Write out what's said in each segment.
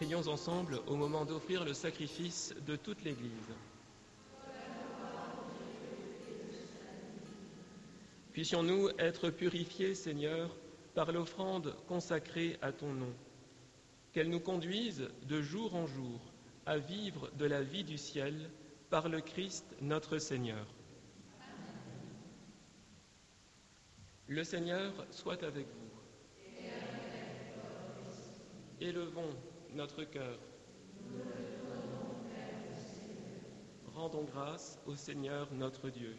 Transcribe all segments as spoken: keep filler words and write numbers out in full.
Prions ensemble au moment d'offrir le sacrifice de toute l'Église. Puissions-nous être purifiés, Seigneur, par l'offrande consacrée à ton nom, qu'elle nous conduise de jour en jour à vivre de la vie du ciel par le Christ notre Seigneur. Le Seigneur soit avec vous. Élevons notre cœur. Rendons grâce au Seigneur notre Dieu.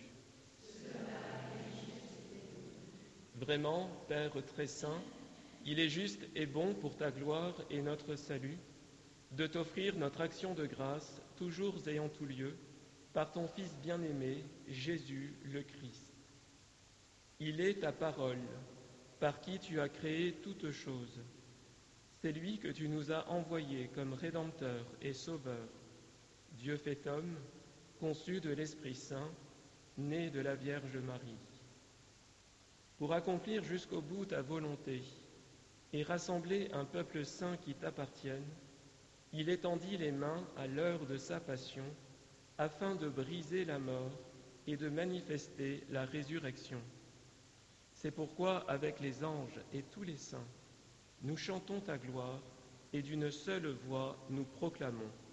Vraiment, Père très saint, il est juste et bon pour ta gloire et notre salut de t'offrir notre action de grâce, toujours et en tout lieu, par ton Fils bien-aimé, Jésus le Christ. Il est ta parole, par qui tu as créé toutes choses. C'est lui que tu nous as envoyé comme Rédempteur et Sauveur, Dieu fait homme, conçu de l'Esprit Saint, né de la Vierge Marie. Pour accomplir jusqu'au bout ta volonté et rassembler un peuple saint qui t'appartienne, il étendit les mains à l'heure de sa passion afin de briser la mort et de manifester la résurrection. C'est pourquoi, avec les anges et tous les saints, nous chantons ta gloire et d'une seule voix nous proclamons.